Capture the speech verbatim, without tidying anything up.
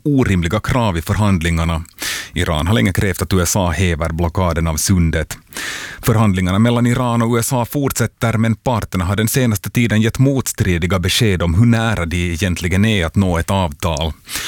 orimliga krav i förhandlingarna. Iran har länge krävt att U S A häver blockaden av sundet. Förhandlingarna mellan Iran och U S A fortsätter, men parterna har den senaste tiden gett motstridiga besked om hur nära de egentligen är att nå ett avtal.